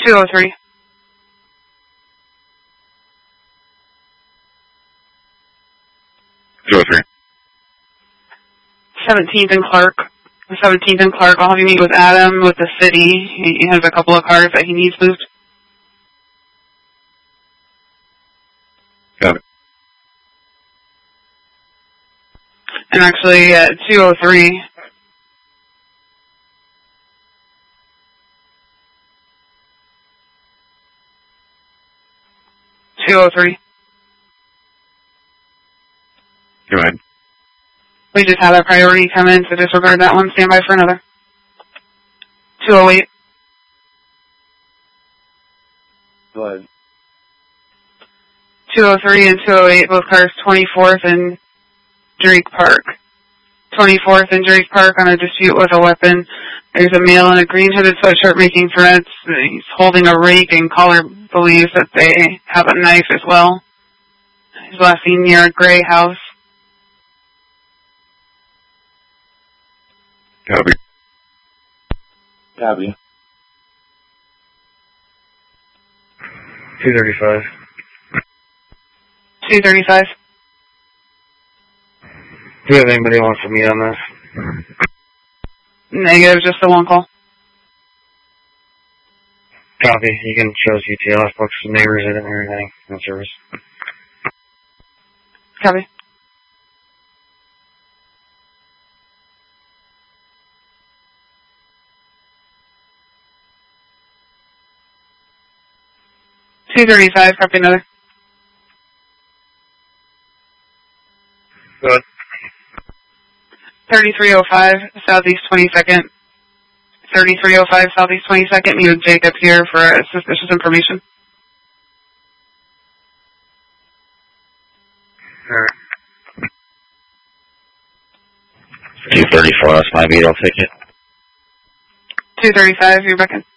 203. 203. 17th and Clark. 17th and Clark. I'll have you meet with Adam with the city. He has a couple of cars that he needs moved. Got it. And actually, 203. 203. Go ahead. We just had a priority come in, so disregard that one. Stand by for another. 208. Go ahead. 203 and 208, both cars 24th and Drake Park. 24th and Drake Park on a dispute with a weapon. There's a male in a green hooded sweatshirt making threats. He's holding a rake, and caller believes that they have a knife as well. He's last seen near a gray house. Copy. Copy. 235. 235. Do you have anybody who wants to meet on this? Negative, just the one call. Copy. You can show CTL. I spoke to some neighbors. I didn't hear anything in service. Copy. $235, copy another. Go ahead. 3305 Southeast 22nd. 3305 Southeast 22nd. Need Jacob here for suspicious information. Alright. 234, that's my beat, I'll take it. 235, you're back in.